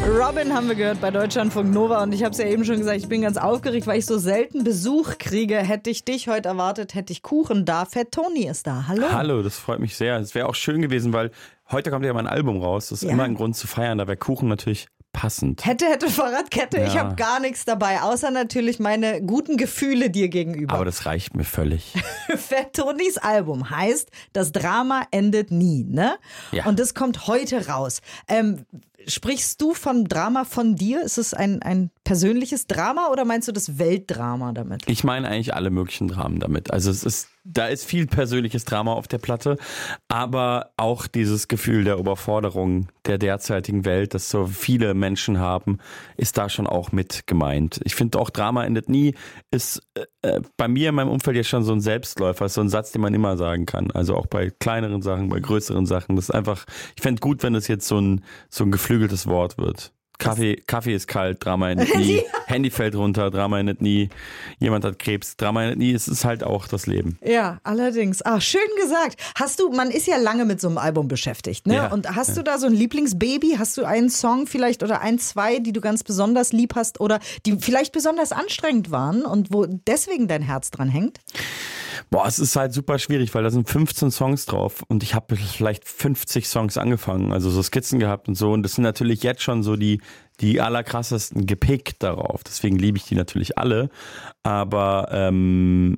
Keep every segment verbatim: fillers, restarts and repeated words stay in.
Robin haben wir gehört bei Deutschlandfunk Nova und ich habe es ja eben schon gesagt, ich bin ganz aufgeregt, weil ich so selten Besuch kriege. Hätte ich dich heute erwartet, hätte ich Kuchen da. Fat Tony ist da. Hallo. Hallo, das freut mich sehr. Es wäre auch schön gewesen, weil heute kommt ja mein Album raus. Das ist Ja. immer ein Grund zu feiern. Da wäre Kuchen natürlich passend. Hätte, hätte, Fahrradkette. Ja. Ich habe gar nichts dabei, außer natürlich meine guten Gefühle dir gegenüber. Aber das reicht mir völlig. Fat Tonys Album heißt Das Drama endet nie, ne? Ja. Und das kommt heute raus. Ähm, sprichst du von Drama von dir? Ist es ein, ein persönliches Drama oder meinst du das Weltdrama damit? Ich meine eigentlich alle möglichen Dramen damit. Also es ist, da ist viel persönliches Drama auf der Platte, aber auch dieses Gefühl der Überforderung der derzeitigen Welt, das so viele Menschen haben, ist da schon auch mit gemeint. Ich finde auch, Drama endet nie, ist äh, bei mir in meinem Umfeld ja schon so ein Selbstläufer, ist so ein Satz, den man immer sagen kann. Also auch bei kleineren Sachen, bei größeren Sachen. Das ist einfach, ich fände gut, wenn das jetzt so ein, so ein geflügeltes Wort wird. Kaffee, Kaffee ist kalt, Drama endet nie. Handy fällt runter, Drama endet nie. Jemand hat Krebs, Drama endet nie. Es ist halt auch das Leben. Ja, allerdings. Ah, schön gesagt. Hast du, man ist ja lange mit so einem Album beschäftigt, ne? Ja, Und hast ja. du da so ein Lieblingsbaby? Hast du einen Song vielleicht oder ein, zwei, die du ganz besonders lieb hast oder die vielleicht besonders anstrengend waren und wo deswegen dein Herz dran hängt? Boah, es ist halt super schwierig, weil da sind fünfzehn Songs drauf und ich habe vielleicht fünfzig Songs angefangen, also so Skizzen gehabt und so. Und das sind natürlich jetzt schon so die, die allerkrassesten gepickt darauf. Deswegen liebe ich die natürlich alle. Aber, ähm,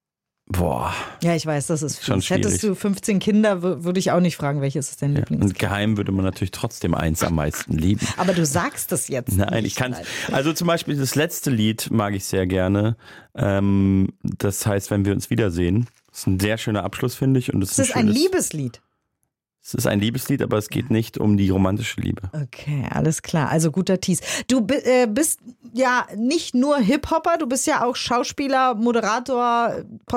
boah. Ja, ich weiß, das ist Schon fies. Hättest du fünfzehn Kinder, w- würde ich auch nicht fragen, welches ist dein Ja. Lieblings. Und geheim würde man natürlich trotzdem eins am meisten lieben. Aber du sagst es jetzt Nein, nicht. ich kann also zum Beispiel das letzte Lied mag ich sehr gerne. Ähm, das heißt, wenn wir uns wiedersehen. Das ist ein sehr schöner Abschluss, finde ich. Und es Es ist ein schönes- Liebeslied. Es ist ein Liebeslied, aber es geht nicht um die romantische Liebe. Okay, alles klar. Also guter Tease. Du bi- äh, bist ja nicht nur Hip-Hopper, du bist ja auch Schauspieler, Moderator,